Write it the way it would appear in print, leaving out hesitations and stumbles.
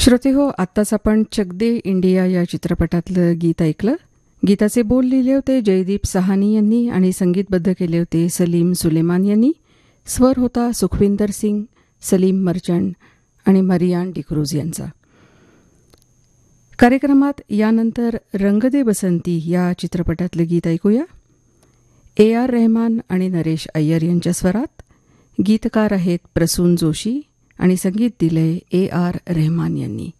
श्रोते हो, आत्ताच आपण चक दे इंडिया या चित्रपटातलं गीत ऐकलं. गीताचे बोल लिहिले होते जयदीप सहानी यांनी आणि संगीतबद्ध केले होते सलीम सुलेमान यांनी. स्वर होता सुखविंदर सिंग, सलीम मर्चंट आणि मरियान डिक्रूज यांचा. कार्यक्रमात यानंतर रंग दे बसंती या चित्रपटातलं गीत ऐकूया. AR रहमान आणि नरेश अय्यर यांच्या स्वरात. गीतकार आहेत प्रसून जोशी आणि संगीत दिलंय AR रहमान यांनी.